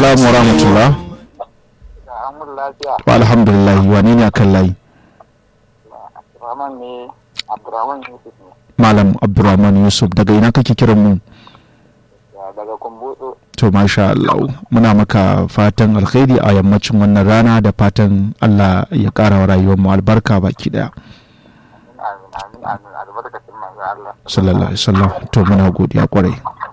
assalam wa rahmatullah. Wa alhamdulillah, wane ne akan layi? Abdurrahman Yusuf ne. Malam Abdurrahman Yusuf, daga ina kake kiran mu? Daga Kumbotso. To masha Allah, muna maka fatan alkhairi a yammacin wannan rana da fatan Allah ya ƙara wa rayuwar mu albarka baki daya. Amin albarkacin manzo Allah Sallallahu alaihi wasallam. To muna godiya kwarai.